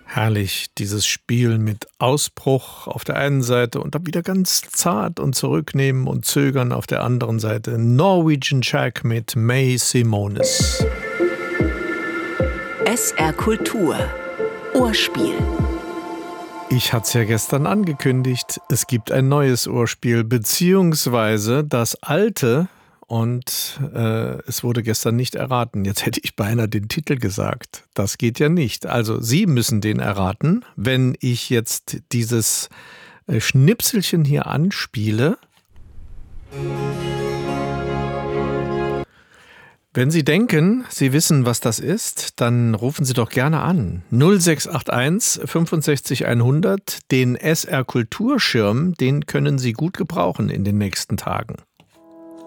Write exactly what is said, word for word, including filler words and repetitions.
Herrlich, dieses Spiel mit Ausbruch auf der einen Seite und dann wieder ganz zart und zurücknehmen und zögern auf der anderen Seite. Norwegian Jack mit May Simonis. S R Kultur Ohrspiel. Ich hatte es ja gestern angekündigt, es gibt ein neues Ohrspiel, beziehungsweise das alte, und äh, es wurde gestern nicht erraten. Jetzt hätte ich beinahe den Titel gesagt. Das geht ja nicht. Also Sie müssen den erraten, wenn ich jetzt dieses äh, Schnipselchen hier anspiele. Wenn Sie denken, Sie wissen, was das ist, dann rufen Sie doch gerne an. null sechs acht eins fünfundsechzig hundert. Den S R Kulturschirm, den können Sie gut gebrauchen in den nächsten Tagen.